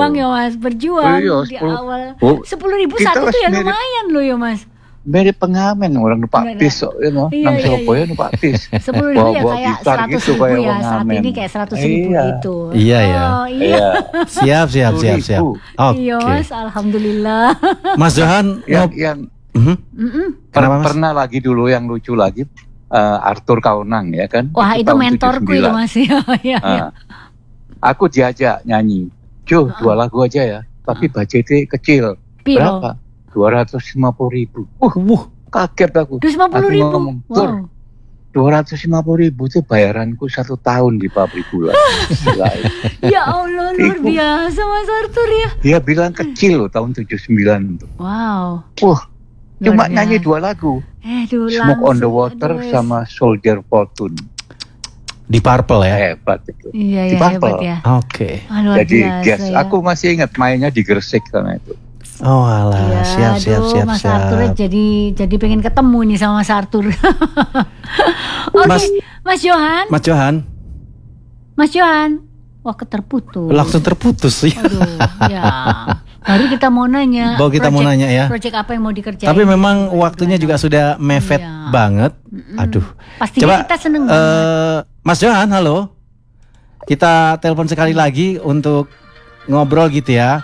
berjuang ya Mas, berjuang Iya, di 10. awal. Oh, 10.000 kita satu tuh ya mirip- lumayan loh ya Mas. Mirip pengamen orang numpak Enggak, bis kok, nang Iya, Surabaya numpak bis. 10.000 ya Bawa-bawa kayak gitar 100.000 gitu, kayak ya, orang saat ngamen. ini kayak 100.000 Iya. gitu. Iya, ya. Oh iya. Siap. 10.000. Oke. Iya Mas, alhamdulillah. Mas Johan, Yang Mhm. Kenapa, Mas? pernah lagi dulu yang lucu lagi, Arthur Kaunang ya kan. Wah itu tahun mentorku 79. itu Mas ya. Iya. Aku diajak nyanyi, Jo 2 lagu aja ya, tapi budgetnya kecil. Piro? Berapa? 250.000. Kaget aku. 250.000. Aku ngomong, Tur, Wow. 250.000 itu bayaranku 1 tahun di pabrik gula. Gila, Ya Allah luar Itu. biasa Mas Arthur ya. dia bilang kecil loh tahun 79 itu. Wow. Wah, cuma Luar nyanyi biasa. 2 lagu. Aduh, Smoke on the langsung, Water aduh, sama Soldier Fortune. Di Purple ya. Hebat itu. Iya di ya Purple. hebat ya. Oke. Wah, luar Jadi biasa ya. aku masih ingat mainnya di Gresik sana itu. Oh alah, Iya, siap. aduh, Mas Arthur jadi pengen ketemu nih sama Mas Arthur. Oke, Mas Johan. Mas Johan. Wah, terputus. Langsung terputus ya. Aduh, ya. Baru kita mau nanya. Ya. Project apa yang mau dikerjain? Tapi memang waktunya juga sudah mepet Iya. banget. Aduh. Pastinya kita seneng banget. Mas Johan, halo. Kita telepon sekali lagi untuk ngobrol gitu ya.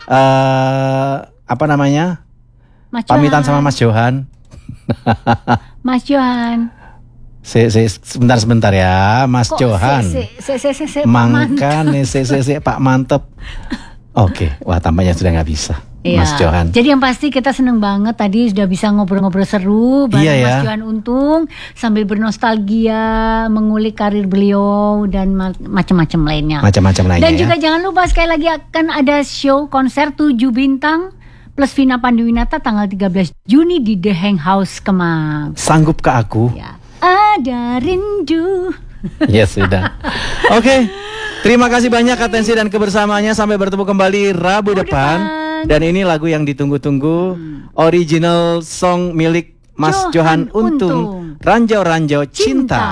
Apa namanya? Mas Pamitan Johan. sama Mas Johan. Mas Johan. Sebentar ya, Mas Kok Johan. Pak Mangkane Pak Mantep. Oke, wah tampaknya sudah nggak bisa, Iya. Mas Johan. Jadi yang pasti kita seneng banget tadi sudah bisa ngobrol-ngobrol seru bareng Iya, ya. Mas Johan Untung sambil bernostalgia mengulik karir beliau dan macam-macam lainnya. Macam-macam lainnya. Dan ya. juga jangan lupa sekali lagi akan ada show konser 7 bintang plus Vina Panduwinata tanggal 13 Juni di The Hang House Kemang. Sanggup ke aku? Ya. Ada rindu. Ya sudah. Oke. Terima kasih banyak atensi dan kebersamaannya. Sampai bertemu kembali Rabu depan. Dan ini lagu yang ditunggu-tunggu, original song milik Mas Johan Untung, Ranjau-Ranjau Cinta.